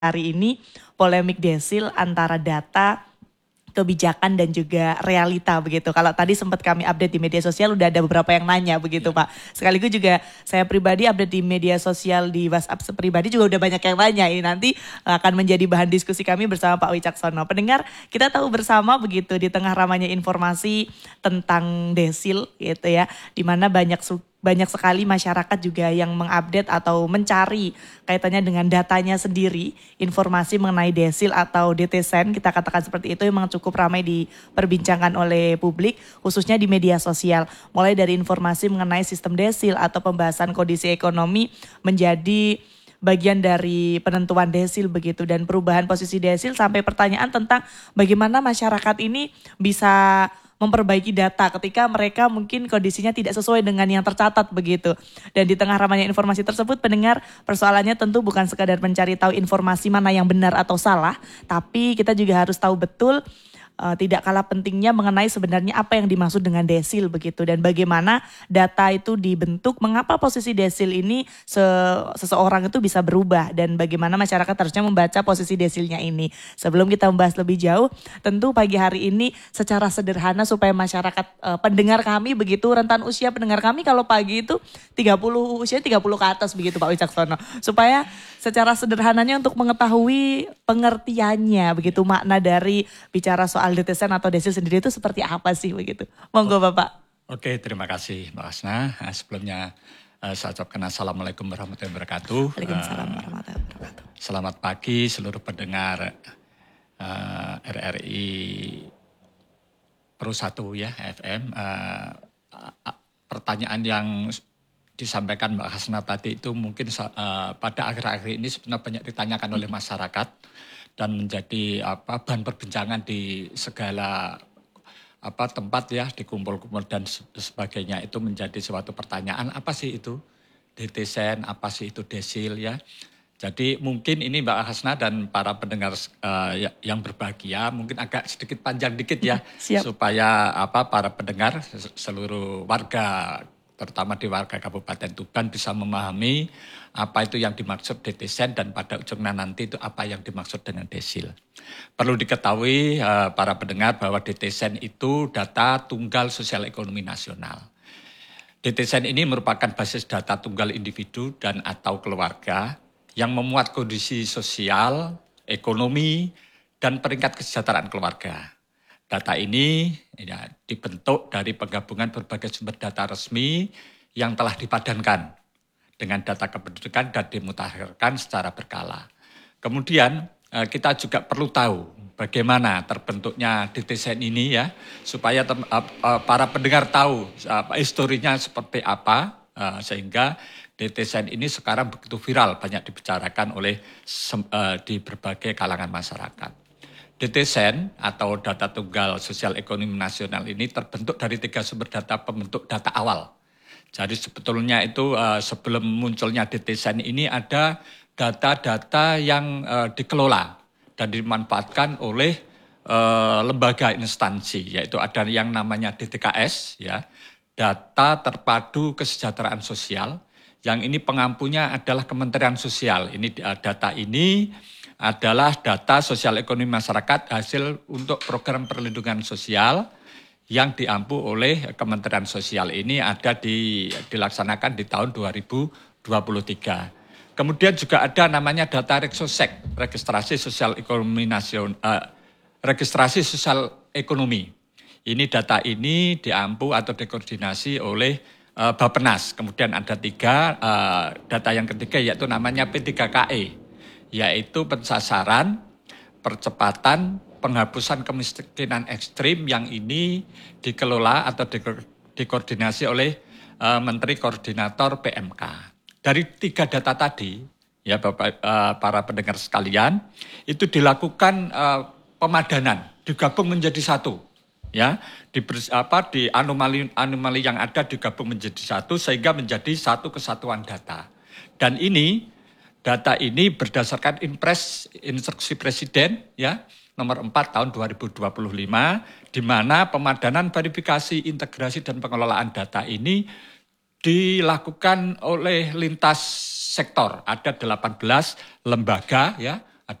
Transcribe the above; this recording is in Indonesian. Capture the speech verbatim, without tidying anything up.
hari ini polemik desil antara data, kebijakan dan juga realita begitu. Kalau tadi sempat kami update di media sosial udah ada beberapa yang nanya begitu Pak. Sekaligus juga saya pribadi update di media sosial di WhatsApp pribadi juga udah banyak yang nanya. Ini nanti akan menjadi bahan diskusi kami bersama Pak Wicaksono. Pendengar, kita tahu bersama begitu di tengah ramainya informasi tentang desil gitu ya, di mana banyak banyak sekali masyarakat juga yang mengupdate atau mencari kaitannya dengan datanya sendiri, informasi mengenai desil atau D T Sen, kita katakan seperti itu, memang cukup ramai diperbincangkan oleh publik, khususnya di media sosial. Mulai dari informasi mengenai sistem desil atau pembahasan kondisi ekonomi menjadi bagian dari penentuan desil begitu, dan perubahan posisi desil sampai pertanyaan tentang bagaimana masyarakat ini bisa memperbaiki data ketika mereka mungkin kondisinya tidak sesuai dengan yang tercatat begitu. Dan di tengah ramainya informasi tersebut, pendengar, persoalannya tentu bukan sekadar mencari tahu informasi mana yang benar atau salah, tapi kita juga harus tahu betul Uh, tidak kalah pentingnya mengenai sebenarnya apa yang dimaksud dengan desil begitu, dan bagaimana data itu dibentuk, mengapa posisi desil ini se- seseorang itu bisa berubah, dan bagaimana masyarakat harusnya membaca posisi desilnya ini. Sebelum kita membahas lebih jauh, tentu pagi hari ini secara sederhana supaya masyarakat uh, pendengar kami begitu, rentan usia pendengar kami kalau pagi itu tiga puluh, usia tiga puluh ke atas begitu Pak Wicaksono, supaya secara sederhananya untuk mengetahui pengertiannya begitu, makna dari bicara soal D T Sen atau desil sendiri itu seperti apa sih begitu. Monggo Bapak. Oke, terima kasih Mbak Hasna. Sebelumnya saya ucapkan Assalamualaikum warahmatullahi wabarakatuh. Waalaikumsalam warahmatullahi wabarakatuh. Selamat pagi seluruh pendengar uh, R R I Pro satu ya, F M. Uh, uh, pertanyaan yang disampaikan Mbak Hasna tadi itu mungkin uh, pada akhir-akhir ini sebenarnya banyak ditanyakan oleh masyarakat dan menjadi apa bahan perbincangan di segala apa tempat ya, di kumpul-kumpul dan sebagainya. Itu menjadi suatu pertanyaan, apa sih itu D T Sen, apa sih itu desil ya. Jadi mungkin ini Mbak Hasna dan para pendengar uh, yang berbahagia mungkin agak sedikit panjang dikit ya. Siap. Supaya apa para pendengar seluruh warga, terutama di warga Kabupaten Tuban, bisa memahami apa itu yang dimaksud D T Sen dan pada ujungnya nanti itu apa yang dimaksud dengan desil. Perlu diketahui uh, para pendengar bahwa D T Sen itu data tunggal sosial ekonomi nasional. D T Sen ini merupakan basis data tunggal individu dan atau keluarga yang memuat kondisi sosial, ekonomi, dan peringkat kesejahteraan keluarga. Data ini ya, dibentuk dari penggabungan berbagai sumber data resmi yang telah dipadankan dengan data kependudukan dan dimutakhirkan secara berkala. Kemudian kita juga perlu tahu bagaimana terbentuknya D T Sen ini ya, supaya tem, para pendengar tahu historinya seperti apa, sehingga D T Sen ini sekarang begitu viral, banyak dibicarakan oleh di berbagai kalangan masyarakat. D T Sen atau data tunggal sosial ekonomi nasional ini terbentuk dari tiga sumber data pembentuk data awal. Jadi sebetulnya itu uh, sebelum munculnya D T Sen ini ada data-data yang uh, dikelola dan dimanfaatkan oleh uh, lembaga instansi, yaitu ada yang namanya D T K S ya, Data Terpadu Kesejahteraan Sosial, yang ini pengampunya adalah Kementerian Sosial. Ini uh, data ini adalah data sosial ekonomi masyarakat hasil untuk program perlindungan sosial yang diampu oleh Kementerian Sosial. Ini ada di, dilaksanakan di tahun dua ribu dua puluh tiga. Kemudian juga ada namanya data Reksosek, Registrasi Sosial Ekonomi Nasional, uh, Registrasi Sosial Ekonomi. Ini data ini diampu atau dikoordinasi oleh uh, Bappenas. Kemudian ada tiga, uh, data yang ketiga yaitu namanya P tiga K E, yaitu pensasaran, percepatan, penghapusan kemiskinan ekstrim, yang ini dikelola atau dikoordinasi oleh uh, Menteri Koordinator P M K. Dari tiga data tadi, ya Bapak, uh, para pendengar sekalian, itu dilakukan uh, pemadanan, digabung menjadi satu, ya, di apa di anomali anomali yang ada digabung menjadi satu sehingga menjadi satu kesatuan data. Dan ini data ini berdasarkan Impres Instruksi Presiden, ya, nomor empat tahun dua ribu dua puluh lima, di mana pemadanan, verifikasi, integrasi, dan pengelolaan data ini dilakukan oleh lintas sektor. Ada delapan belas lembaga ya,